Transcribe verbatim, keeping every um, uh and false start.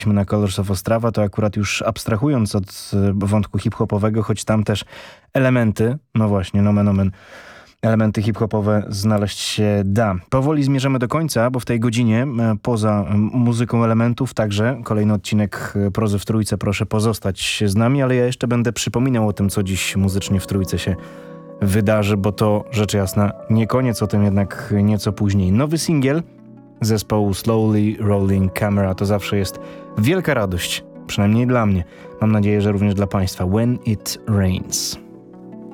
na Colors of Ostrava, to akurat już abstrahując od wątku hip-hopowego, choć tam też elementy, no właśnie, nomen omen, elementy hip-hopowe znaleźć się da. Powoli zmierzamy do końca, bo w tej godzinie poza muzyką elementów także kolejny odcinek Prozy w Trójce. Proszę pozostać z nami, ale ja jeszcze będę przypominał o tym, co dziś muzycznie w Trójce się wydarzy, bo to rzecz jasna nie koniec, o tym jednak nieco później. Nowy singiel zespołu Slowly Rolling Camera to zawsze jest wielka radość, przynajmniej dla mnie. Mam nadzieję, że również dla Państwa. When It Rains.